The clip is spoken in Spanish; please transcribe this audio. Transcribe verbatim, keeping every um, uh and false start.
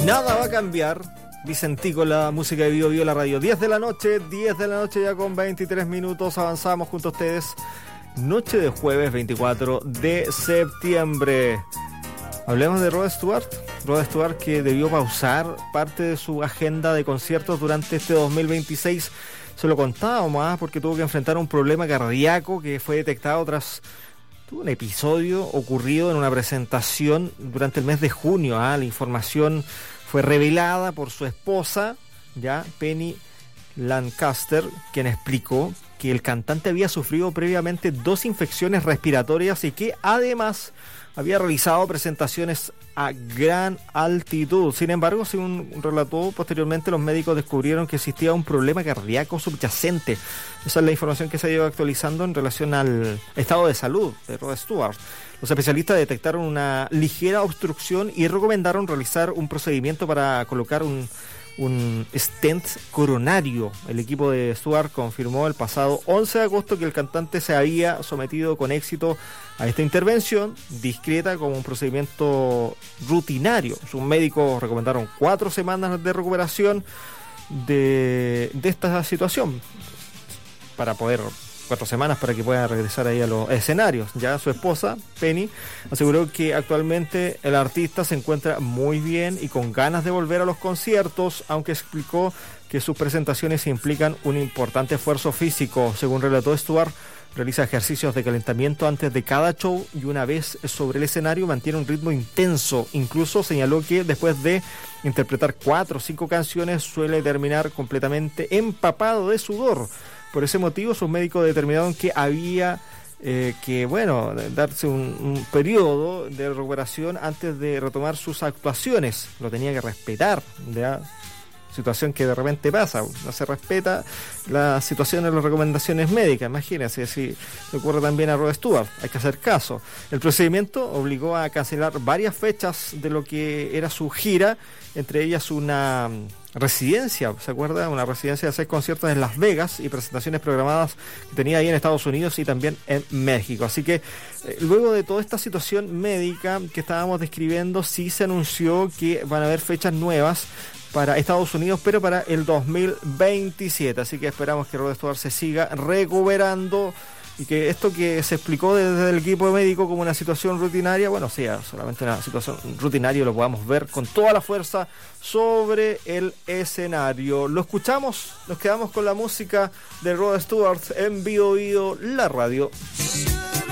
Nada va a cambiar. Vicentico, la música de Bio Bio, la radio. diez de la noche, diez de la noche ya con veintitrés minutos. Avanzamos junto a ustedes. Noche de jueves veinticuatro de septiembre. Hablemos de Rod Stewart. Rod Stewart, que debió pausar parte de su agenda de conciertos durante este dos mil veintiséis. Se lo contábamos, ¿eh? porque tuvo que enfrentar un problema cardíaco que fue detectado tras un episodio ocurrido en una presentación durante el mes de junio. ¿eh? La información fue revelada por su esposa, ya Penny Lancaster, quien explicó que el cantante había sufrido previamente dos infecciones respiratorias y que además había realizado presentaciones a gran altitud. Sin embargo, según relató posteriormente, los médicos descubrieron que existía un problema cardíaco subyacente. Esa es la información que se ha ido actualizando en relación al estado de salud de Rod Stewart. Los especialistas detectaron una ligera obstrucción y recomendaron realizar un procedimiento para colocar un, un stent coronario. El equipo de Stewart confirmó el pasado once de agosto que el cantante se había sometido con éxito a esta intervención discreta como un procedimiento rutinario. Sus médicos recomendaron cuatro semanas de recuperación de, de esta situación para poder... cuatro semanas para que pueda regresar ahí a los escenarios. Ya su esposa, Penny, aseguró que actualmente el artista se encuentra muy bien y con ganas de volver a los conciertos, aunque explicó que sus presentaciones implican un importante esfuerzo físico. Según relató Stewart, realiza ejercicios de calentamiento antes de cada show y una vez sobre el escenario mantiene un ritmo intenso. Incluso señaló que después de interpretar cuatro o cinco canciones suele terminar completamente empapado de sudor. Por ese motivo, sus médicos determinaron que había eh, que, bueno, darse un, un periodo de recuperación antes de retomar sus actuaciones. Lo tenía que respetar, ¿ya? Situación que de repente pasa, no se respeta la situación de las recomendaciones médicas. Imagínense si le ocurre también a Rod Stewart, hay que hacer caso. El procedimiento obligó a cancelar varias fechas de lo que era su gira, entre ellas una residencia, ¿se acuerda? Una residencia de seis conciertos en Las Vegas y presentaciones programadas que tenía ahí en Estados Unidos y también en México. Así que eh, luego de toda esta situación médica que estábamos describiendo, sí se anunció que van a haber fechas nuevas para Estados Unidos, pero para el dos mil veintisiete. Así que esperamos que Rod Stewart se siga recuperando y que esto que se explicó desde el equipo médico como una situación rutinaria, bueno, sea solamente una situación rutinaria, lo podamos ver con toda la fuerza sobre el escenario. Lo escuchamos, nos quedamos con la música de Rod Stewart en Bio Bio, la radio.